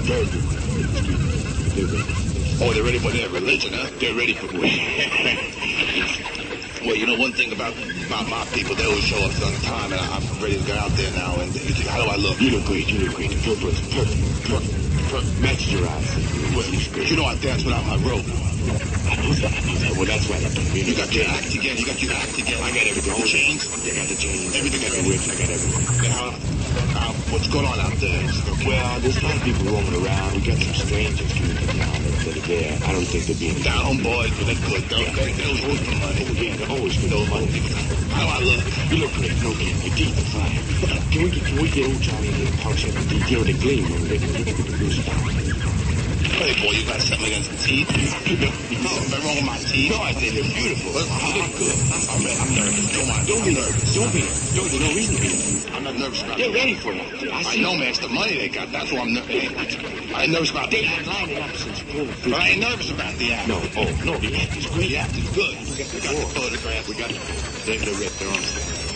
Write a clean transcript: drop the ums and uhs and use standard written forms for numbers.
Very good. They're ready. Oh, they're ready for their religion, huh? They're ready for war. Well, you know, one thing about my people, they always show up on time, and I'm ready to get out there now. And how do I look? You look great. You look great. The purple is perfect. Matches your eyes. You know I dance without my rope. I know that. Well, that's right. You got your act again. You got your act again. I got everything. The chains? I got the chains. Everything. I got the whips. I got everything. Now, what's going on out there? Well, there's a lot of people roaming around. We got some strangers coming from down that are there. I don't think they're being down boys, but they're good. They always for money. Yeah, they're always for no money. How do I look? You look great. No kid. Your teeth are fine. Can we get old Charlie in here and polish up the teeth? You know, they gleam when they put the blue stuff. Hey, boy, you got something against the teeth? Something wrong with my teeth? No, I think they're beautiful. I'm good. I'm nervous. Don't be nervous. There's no reason to be nervous. I'm not nervous about They're ready for you. I know, man. It's the money they got. That's why I'm nervous. I ain't nervous about the act. Lining up since But I ain't nervous about the act. No, the act is great. The act is good. We got the photograph. They're ready. They're on.